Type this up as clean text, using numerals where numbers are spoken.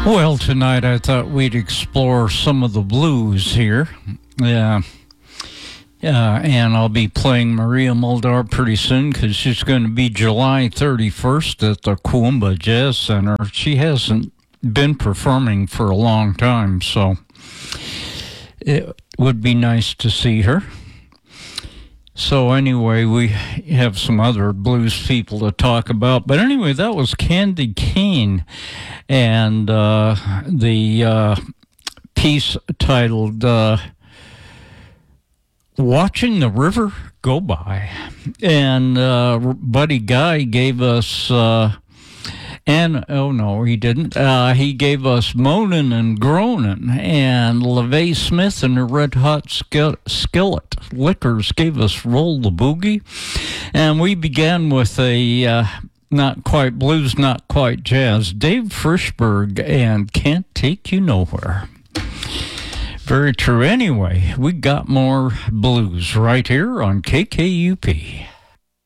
Well, tonight I thought we'd explore some of the blues here. Yeah. And I'll be playing Maria Muldaur pretty soon because she's going to be July 31st at the Toowoomba Jazz Center. She hasn't been performing for a long time, so it would be nice to see her. So anyway, we have some other blues people to talk about. But anyway, that was Candy Kane and the piece titled Watching the River Go By. And Buddy Guy gave us... he didn't. He gave us Moanin' and Groanin', and LaVey Smith and the Red Hot Skillet Lickers gave us Roll the Boogie. And we began with a not quite blues, not quite jazz, Dave Frishberg and Can't Take You Nowhere. Very true. Anyway, we got more blues right here on KKUP.